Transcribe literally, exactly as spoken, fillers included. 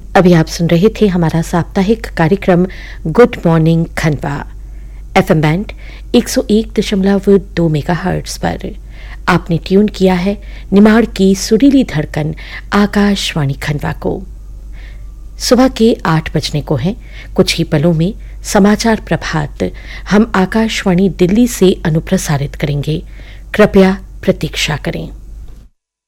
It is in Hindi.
अभी आप सुन रहे थे हमारा साप्ताहिक कार्यक्रम good morning Khandwa FM band एक सौ एक दशमलव दो मेगाहर्ट्ज पर। आपने ट्यून किया है निमाड़ की सुरीली धड़कन आकाशवाणी खंडवा को। सुबह के आठ बजने को है। कुछ ही पलों में समाचार प्रभात हम आकाशवाणी दिल्ली से अनुप्रसारित करेंगे। कृपया प्रतीक्षा करें।